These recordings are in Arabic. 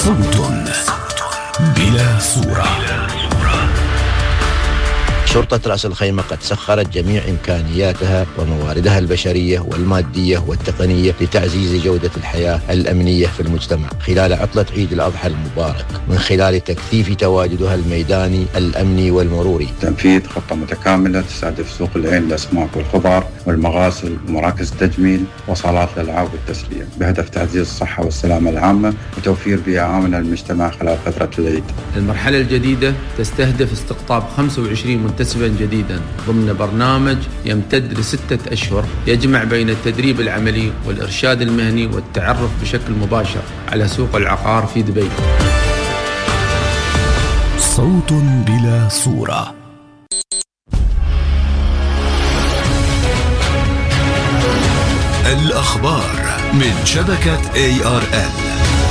صوت بلا صورة. شرطة رأس الخيمة قد سخرت جميع إمكانياتها ومواردها البشرية والمادية والتقنية لتعزيز جودة الحياة الأمنية في المجتمع خلال عطلة عيد الأضحى المبارك، من خلال تكثيف تواجدها الميداني الأمني والمروري. تنفيذ خطة متكاملة تستهدف سوق العين للأسماك والخضار والمغاسل ومراكز التجميل وصالات الألعاب والتسلية، بهدف تعزيز الصحة والسلامة العامة وتوفير بيئة آمنة للمجتمع خلال فترة العيد. المرحلة الجديدة تستهدف استقطاب 25 منتسبا جديدا ضمن برنامج يمتد ل6 أشهر، يجمع بين التدريب العملي والإرشاد المهني والتعرف بشكل مباشر على سوق العقار في دبي. صوت بلا صورة. الأخبار من شبكة ARL.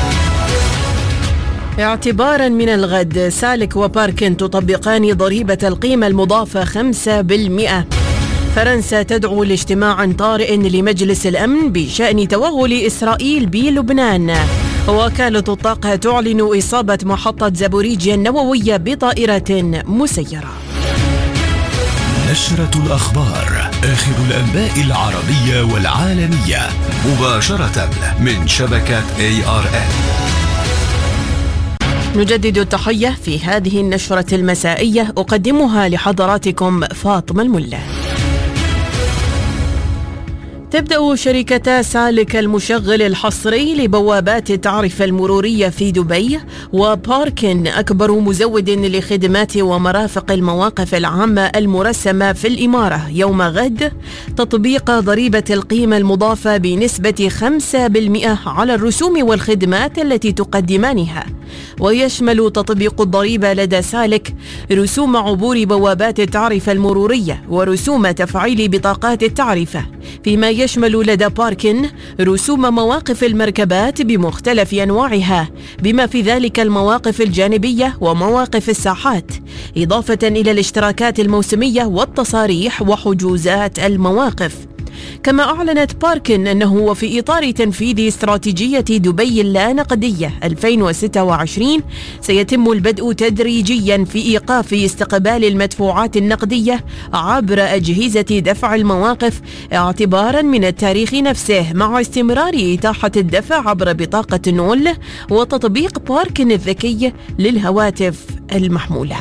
اعتبارا من الغد سالك وباركن تطبقان ضريبة القيمة المضافة 5%. فرنسا تدعو لاجتماع طارئ لمجلس الأمن بشأن توغل إسرائيل بلبنان. وكالة الطاقة تعلن إصابة محطة زابوريجيا النووية بطائرة مسيرة. نشرة الأخبار، آخر الأنباء العربية والعالمية مباشرة من شبكة ARL. نجدد التحية في هذه النشرة المسائية، أقدمها لحضراتكم فاطمة الملا. تبدأ شركتا سالك المشغل الحصري لبوابات التعرفة المرورية في دبي وباركن أكبر مزود لخدمات ومرافق المواقف العامة المرسمة في الإمارة يوم غد تطبيق ضريبة القيمة المضافة بنسبة 5% على الرسوم والخدمات التي تقدمانها. ويشمل تطبيق الضريبة لدى سالك رسوم عبور بوابات التعرفة المرورية ورسوم تفعيل بطاقات التعرفة، فيما يشمل لدى باركن رسوم مواقف المركبات بمختلف أنواعها بما في ذلك المواقف الجانبية ومواقف الساحات، إضافة إلى الاشتراكات الموسمية والتصاريح وحجوزات المواقف. كما أعلنت باركن أنه وفي إطار تنفيذ استراتيجية دبي اللا نقدية 2026 سيتم البدء تدريجيا في إيقاف استقبال المدفوعات النقدية عبر أجهزة دفع المواقف اعتبارا من التاريخ نفسه، مع استمرار إتاحة الدفع عبر بطاقة نول وتطبيق باركن الذكي للهواتف المحمولة.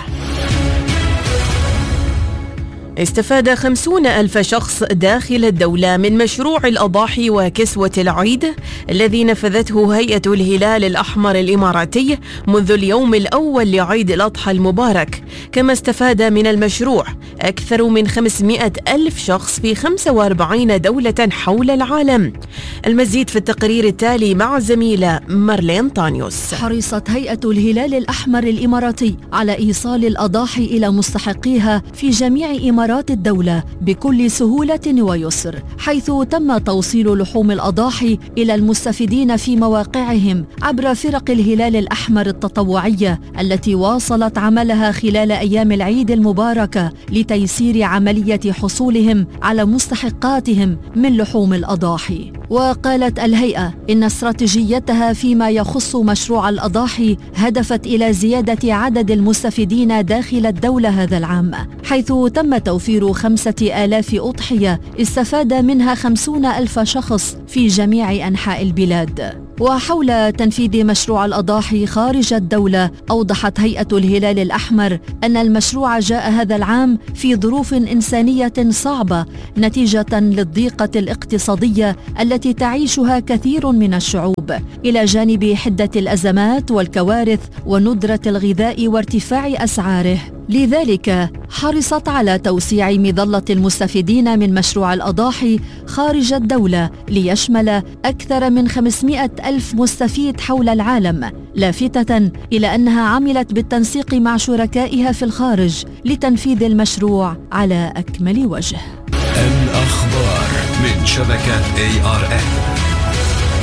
استفاد 50,000 شخص داخل الدولة من مشروع الأضاحي وكسوة العيد الذي نفذته هيئة الهلال الأحمر الإماراتي منذ اليوم الأول لعيد الأضحى المبارك. كما استفاد من المشروع أكثر من 500,000 شخص في 45 دولة حول العالم. المزيد في التقرير التالي مع الزميلة مارلين طانيوس. حرصت هيئة الهلال الأحمر الإماراتي على إيصال الأضاحي إلى مستحقيها في جميع إمارات الدولة بكل سهولة ويسر، حيث تم توصيل لحوم الأضاحي إلى المستفيدين في مواقعهم عبر فرق الهلال الأحمر التطوعية التي واصلت عملها خلال أيام العيد المباركة لتيسير عملية حصولهم على مستحقاتهم من لحوم الأضاحي. وقالت الهيئة إن استراتيجيتها فيما يخص مشروع الأضاحي هدفت إلى زيادة عدد المستفيدين داخل الدولة هذا العام، حيث تم توفير 5,000 أضحية استفاد منها 50,000 شخص في جميع أنحاء البلاد. وحول تنفيذ مشروع الأضاحي خارج الدولة، أوضحت هيئة الهلال الأحمر أن المشروع جاء هذا العام في ظروف إنسانية صعبة نتيجة للضيقة الاقتصادية التي تعيشها كثير من الشعوب، إلى جانب حدة الأزمات والكوارث وندرة الغذاء وارتفاع أسعاره. لذلك حرصت على توسيع مظلة المستفيدين من مشروع الأضاحي خارج الدولة ليشمل أكثر من 500,000 مستفيد حول العالم، لافتة إلى أنها عملت بالتنسيق مع شركائها في الخارج لتنفيذ المشروع على أكمل وجه. الأخبار من شبكة ARL.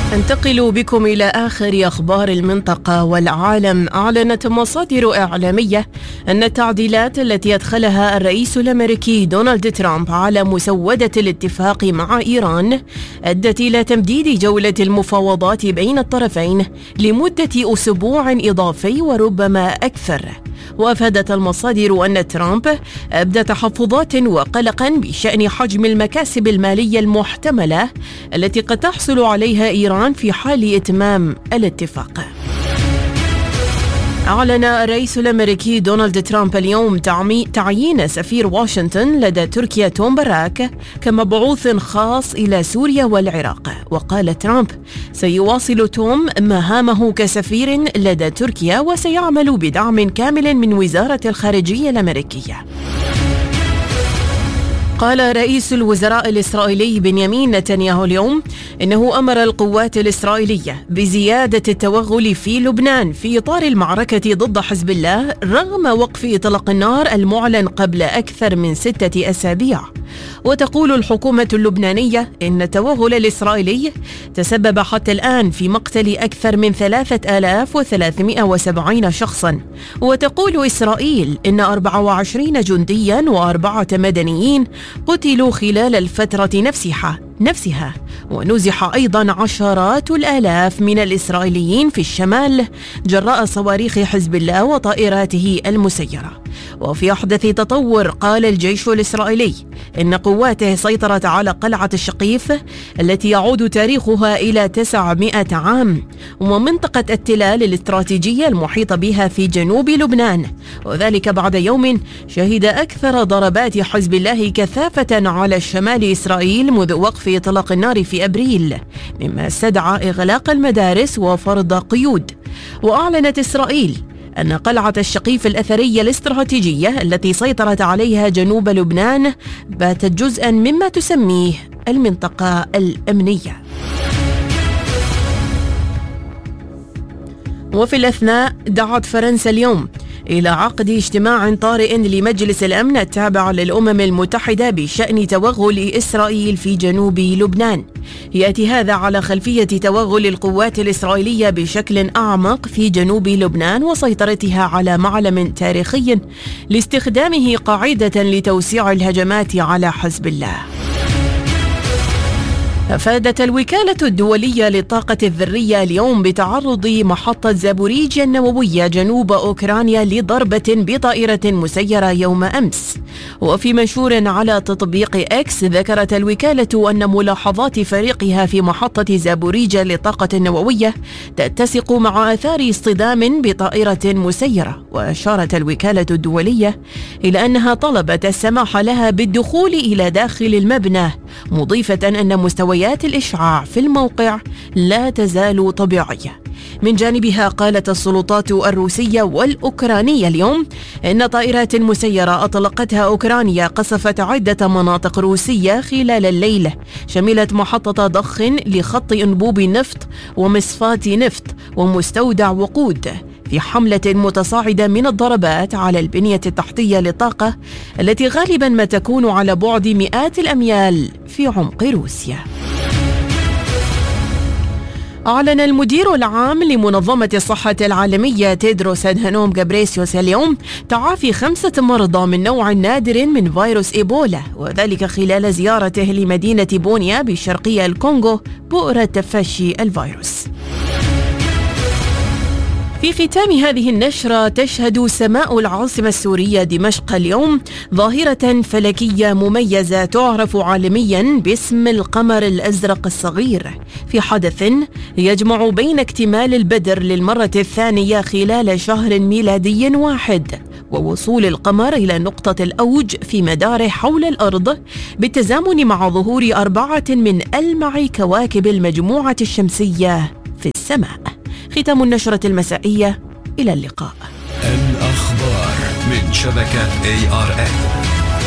انتقل بكم إلى آخر أخبار المنطقة والعالم. أعلنت مصادر إعلامية أن التعديلات التي أدخلها الرئيس الأمريكي دونالد ترامب على مسودة الاتفاق مع إيران أدت إلى تمديد جولة المفاوضات بين الطرفين لمدة أسبوع إضافي وربما أكثر. وأفادت المصادر أن ترامب أبدى تحفظات وقلقا بشأن حجم المكاسب المالية المحتملة التي قد تحصل عليها إيران في حال إتمام الاتفاق. أعلن الرئيس الأمريكي دونالد ترامب اليوم تعيين سفير واشنطن لدى تركيا توم باراك كمبعوث خاص إلى سوريا والعراق. وقال ترامب سيواصل توم مهامه كسفير لدى تركيا وسيعمل بدعم كامل من وزارة الخارجية الأمريكية. قال رئيس الوزراء الإسرائيلي بنيامين نتنياهو اليوم إنه أمر القوات الإسرائيلية بزيادة التوغل في لبنان في إطار المعركة ضد حزب الله رغم وقف إطلاق النار المعلن قبل أكثر من 6 أسابيع. وتقول الحكومة اللبنانية إن التوغل الإسرائيلي تسبب حتى الآن في مقتل أكثر من 3370 شخصا. وتقول إسرائيل إن 24 جنديا و4 مدنيين قتلوا خلال الفترة نفسها ونزح أيضا عشرات الآلاف من الإسرائيليين في الشمال جراء صواريخ حزب الله وطائراته المسيرة. وفي أحدث تطور قال الجيش الإسرائيلي إن قواته سيطرت على قلعة الشقيف التي يعود تاريخها إلى 900 عام ومنطقة التلال الاستراتيجية المحيطة بها في جنوب لبنان، وذلك بعد يوم شهد أكثر ضربات حزب الله كثافة على شمال إسرائيل منذ وقف إطلاق النار في أبريل، مما استدعى إغلاق المدارس وفرض قيود. وأعلنت إسرائيل أن قلعة الشقيف الأثرية الاستراتيجية التي سيطرت عليها جنوب لبنان باتت جزءاً مما تسميه المنطقة الأمنية. وفي الأثناء دعت فرنسا اليوم إلى عقد اجتماع طارئ لمجلس الأمن التابع للأمم المتحدة بشأن توغل إسرائيل في جنوب لبنان. يأتي هذا على خلفية توغل القوات الإسرائيلية بشكل أعمق في جنوب لبنان وسيطرتها على معلم تاريخي لاستخدامه قاعدة لتوسيع الهجمات على حزب الله. أفادت الوكالة الدولية للطاقة الذرية اليوم بتعرض محطة زابوريجيا النووية جنوب أوكرانيا لضربة بطائرة مسيرة يوم أمس. وفي منشور على تطبيق إكس ذكرت الوكالة أن ملاحظات فريقها في محطة زابوريجيا للطاقة النووية تتسق مع آثار اصطدام بطائرة مسيرة. وأشارت الوكالة الدولية إلى أنها طلبت السماح لها بالدخول إلى داخل المبنى، مضيفة أن مستويات الإشعاع في الموقع لا تزال طبيعية. من جانبها قالت السلطات الروسية والأوكرانية اليوم إن طائرات مسيرة أطلقتها أوكرانيا قصفت عدة مناطق روسية خلال الليل، شملت محطة ضخ لخط أنبوب نفط ومصفاة نفط ومستودع وقود، في حملة متصاعدة من الضربات على البنية التحتية للطاقة التي غالبا ما تكون على بعد مئات الأميال في عمق روسيا. أعلن المدير العام لمنظمة الصحة العالمية تيدروس أدهانوم غابريسيوس اليوم تعافي 5 مرضى من نوع نادر من فيروس إيبولا، وذلك خلال زيارته لمدينة بونيا بشرقي الكونغو بؤرة تفشي الفيروس. في ختام هذه النشرة تشهد سماء العاصمة السورية دمشق اليوم ظاهرة فلكية مميزة تعرف عالميا باسم القمر الأزرق الصغير، في حدث يجمع بين اكتمال البدر للمرة الثانية خلال شهر ميلادي واحد ووصول القمر إلى نقطة الأوج في مداره حول الأرض بالتزامن مع ظهور 4 من ألمع كواكب المجموعة الشمسية في السماء. ختام النشرة المسائية، إلى اللقاء. الأخبار من شبكة ARN.